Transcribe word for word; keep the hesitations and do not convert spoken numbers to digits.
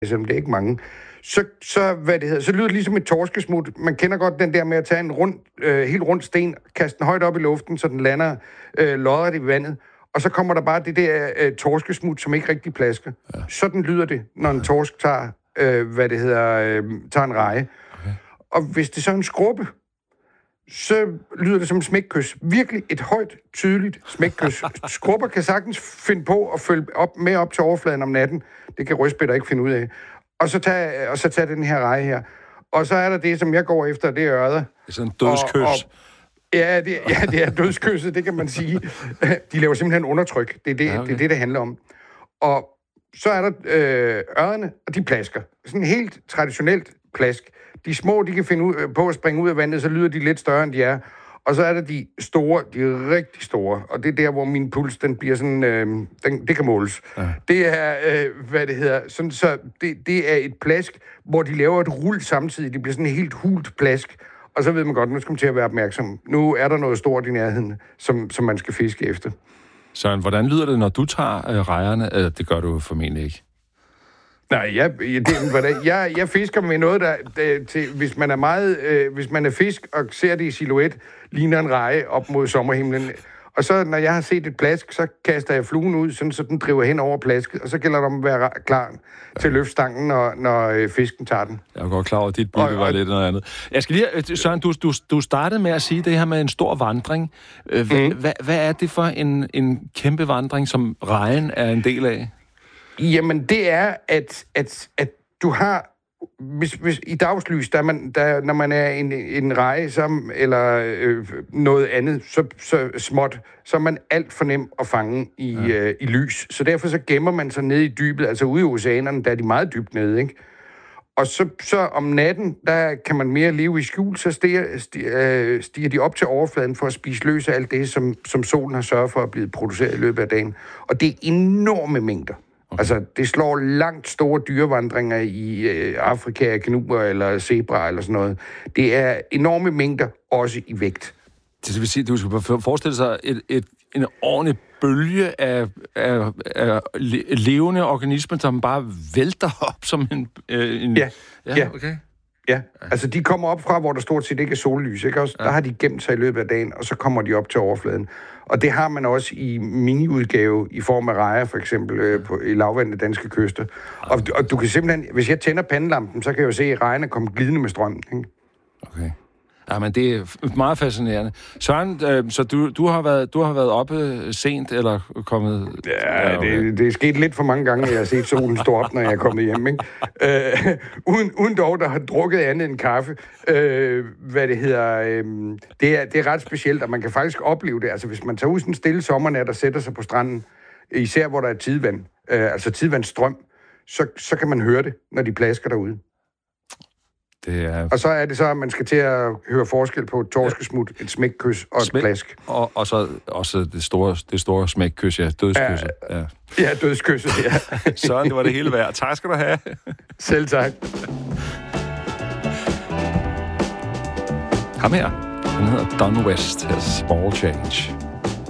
selvom det er ikke mange, så, så, hvad det hedder, så lyder det ligesom et torskesmut. Man kender godt den der med at tage en rund, øh, helt rund sten, kaste den højt op i luften, så den lander øh, lodret i vandet, og så kommer der bare det der øh, torskesmut, som ikke rigtig plasker. Ja. Sådan lyder det, når en torsk tager, øh, hvad det hedder, øh, tager en reje. Okay. Og hvis det så er en skrubbe, så lyder det som en smækkys. Virkelig et højt, tydeligt smækkys. Skrubber kan sagtens finde på at følge op, med op til overfladen om natten. Det kan rødspætter ikke finde ud af. Og så tage, og så tage den her reje her. Og så er der det, som jeg går efter, det er ørder. Det er sådan en dødskys. Og, og, ja, det, ja, det er dødskysset, det kan man sige. De laver simpelthen undertryk. Det er det, ja, okay. det, er det, det handler om. Og så er der øh, ørrederne, og de plasker. Sådan helt traditionelt plask. De små, de kan finde ud, på at springe ud af vandet, så lyder de lidt større, end de er. Og så er der de store, de er rigtig store. Og det er der, hvor min puls, den bliver sådan, øh, den, det kan måles. Ja. Det er, øh, hvad det hedder, sådan, så det, det er et plask, hvor de laver et rul samtidig. Det bliver sådan et helt hult plask. Og så ved man godt, nu skal man til at være opmærksom. Nu er der noget stort i nærheden, som, som man skal fiske efter. Søren, hvordan lyder det, når du tager øh, rejerne? Øh, det gør du formentlig ikke. Nej, jeg, det, jeg, jeg fisker med noget, der, der til, hvis man er meget, øh, hvis man er fisk og ser det i silhuet, ligner en reje op mod sommerhimlen. Og så, når jeg har set et plask, så kaster jeg fluen ud, sådan, så den driver hen over plasket, og så gælder det om at være klar til at løfte stangen, når, når øh, fisken tager den. Jeg er godt klar over, at dit bygge var lidt noget andet. Jeg skal lige, Søren, du, du, du startede med at sige det her med en stor vandring. Hvad, mm. hvad, hvad er det for en, en kæmpe vandring, som rejen er en del af? Jamen, det er, at, at, at du har... Hvis, hvis, I dagslys, der man, der, når man er en, en reje, så, eller øh, noget andet, så, så småt, så er man alt for nem at fange i, ja. øh, i lys. Så derfor så gemmer man sig nede i dybet, altså ude i oceanerne, der er de meget dybt nede, ikke? Og så, så om natten, der kan man mere leve i skjul, så stiger, stiger, stiger de op til overfladen for at spise løs af alt det, som, som solen har sørget for at blive produceret i løbet af dagen. Og det er enorme mængder. Okay. Altså, det slår langt store dyrevandringer i øh, Afrika, kanuber eller zebra eller sådan noget. Det er enorme mængder, også i vægt. Det vil sige, du skal forestille sig et, et, en ordentlig bølge af, af, af levende organismer, som bare vælter op som en... Øh, en ja, ja, ja. Okay. Ja, altså de kommer op fra, hvor der stort set ikke er sollys, ikke også? Ja. Der har de gemt sig i løbet af dagen, og så kommer de op til overfladen. Og det har man også i miniudgave i form af rejer, for eksempel, øh, på, i lavvandede danske kyster. Og, og du kan simpelthen, hvis jeg tænder pandelampen, så kan jeg jo se, at rejerne kommer glidende med strømmen, ikke? Okay. Ja, men det er meget fascinerende. Søren, øh, så du, du, har været, du har været oppe sent, eller kommet... Ja, ja okay. det, det er sket lidt for mange gange, at jeg har set solen stå op, når jeg er kommet hjem, ikke? Øh, uden, uden dog, der har drukket andet end kaffe. Øh, hvad det hedder... Øh, det, er, det er ret specielt, og man kan faktisk opleve det. Altså, hvis man tager ud sådan en stille sommernat og sætter sig på stranden, især hvor der er tidvand, øh, altså tidvandsstrøm, så, så kan man høre det, når de plasker derude. Det er... Og så er det så, at man skal til at høre forskel på et torskesmut, et smækkys og Smæk... et plask. Og, og så også det store, det store smækkys, ja. Dødskysset. Ja, ja. ja dødskysset, ja. Søren, det var det hele værd. Tak skal du have. Selv tak. Ham her, han hedder Don West, Small Change.